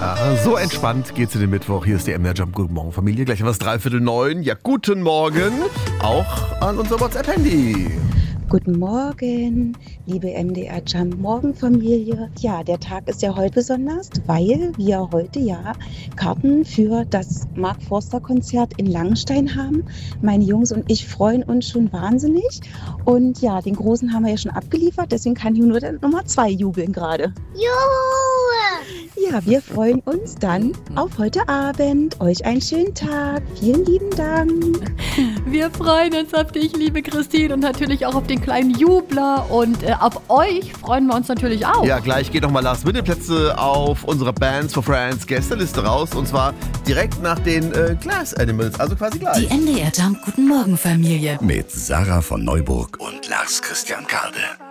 Ja, so entspannt geht's in den Mittwoch. Hier ist die MDR Jump. Guten Morgen, Familie. Gleich haben wir es 8:45. Ja, guten Morgen. Auch an unser WhatsApp-Handy. Guten Morgen, liebe MDR Jump Morgen Familie. Ja, der Tag ist ja heute besonders, weil wir heute ja Karten für das Mark Forster Konzert in Langenstein haben. Meine Jungs und ich freuen uns schon wahnsinnig. Und ja, den Großen haben wir ja schon abgeliefert, deswegen kann hier nur der Nummer 2 jubeln gerade. Juhu! Ja, wir freuen uns dann auf heute Abend. Euch einen schönen Tag. Vielen lieben Dank. Wir freuen uns auf dich, liebe Christine, und natürlich auch auf den kleinen Jubler. Und auf euch freuen wir uns natürlich auch. Ja, gleich geht nochmal Last-Minute-Plätze auf unserer Bands for Friends Gästeliste raus. Und zwar direkt nach den Glass Animals, also quasi gleich. Die MDR Jump Guten Morgen Familie. Mit Sarah von Neuburg und Lars Christian Karde.